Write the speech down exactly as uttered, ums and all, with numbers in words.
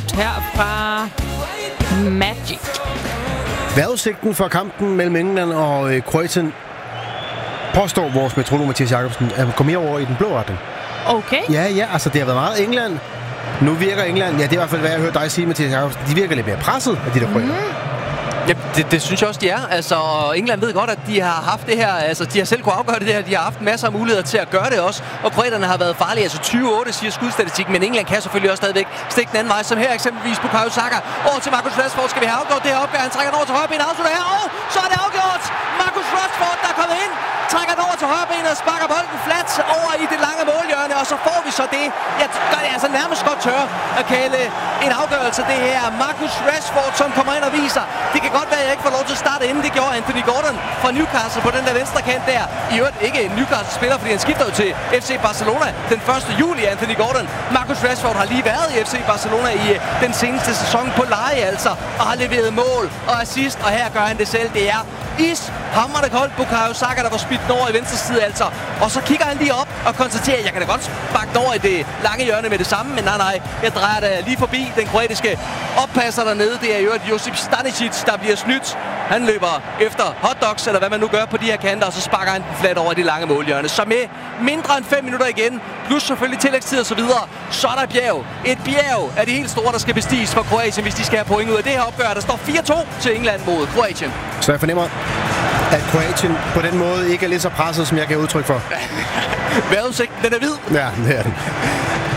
luft her fra Magic. Vejrudsigten for kampen mellem England og øh, Kroatien påstår vores meteorolog Mathias Jacobsen at gå mere over i den blå retning. Okay. Ja, ja, altså det har været meget England. Nu virker England, ja det er i hvert fald hvad jeg har hørt dig sige, Mathias Jacobsen, de virker lidt mere presset af de der kroater. Mm. Ja, det, det synes jeg også, de er. Altså, England ved godt, at de har haft det her. Altså, de har selv kunne afgøre det her. De har haft masser af muligheder til at gøre det også. Og kroaterne har været farlige. Altså tyve otte siger skudstatistikken, men England kan selvfølgelig også stadigvæk stikke den anden vej. Som her eksempelvis på Bukayo Saka. Over til Marcus Rashford. Skal vi have afgjort det her opgør? Han trækker den over til højre ben. Afslutter her. Og så er det afgjort. Marcus Rashford, der er kommet ind. Trækker den over til højre ben og sparker bolden flat over i det lange målhjørne. Og så får vi så det. Jeg gør det altså nærmest godt tør at kalde en afgørelse. Det her Marcus Rashford, som kommer ind og viser. Det kan godt være, at jeg ikke får lov til at starte inden. Det gjorde Anthony Gordon fra Newcastle på den der venstre kant der. I øvrigt ikke en Newcastle-spiller, fordi han skifter jo til F C Barcelona den første juli. Anthony Gordon. Marcus Rashford har lige været i F C Barcelona i den seneste sæson på leje altså. Og har leveret mål og assist. Og her gør han det selv. Det er is hamrende koldt. Bukayo Saka, der var spidt over i venstre side altså. Og så kigger han lige op og konstaterer, at jeg kan da godt sparke den over i det lange hjørne med det samme. Men nej, nej, jeg drejer da lige forbi den kroatiske oppasser dernede. Det er jo et Josip Stanisic, der bliver snydt. Han løber efter hotdogs, eller hvad man nu gør på de her kanter, og så sparker han den flat over i det lange målhjørne. Så med mindre end fem minutter igen, plus selvfølgelig tillægstid og så videre, så er der bjerg. Et bjerg af de helt store, der skal bestiges for Kroatien, hvis de skal have point ud af det her opgør. Der står fire to til England mod Kroatien. Så jeg fornemmer, at Kroatien på den måde ikke er lidt så presset, som jeg kan udtryk for. Vejrudsigten, den er hvid. Ja, det er den.